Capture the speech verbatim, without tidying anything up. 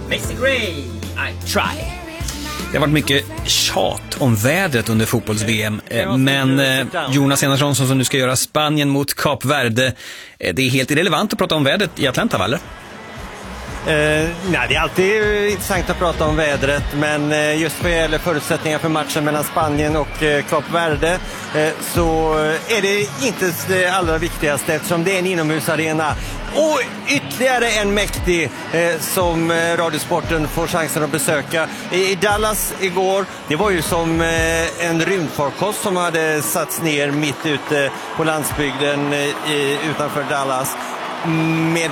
Macy Gray, I try. Det har varit mycket tjat om vädret under fotbolls-V M, men Jonas Enarsson som nu ska göra Spanien mot Kap Verde, det är helt irrelevant att prata om vädret i Atlanta, va? Eh, nej, det är alltid intressant att prata om vädret, men eh, just vad gäller förutsättningar för matchen mellan Spanien och eh, Kap Verde eh, så är det inte det allra viktigaste eftersom det är en inomhusarena. Och ytterligare en mäktig eh, som eh, Radiosporten får chansen att besöka. I, I Dallas igår, det var ju som eh, en rymdfarkost som hade satts ner mitt ute på landsbygden eh, utanför Dallas. Med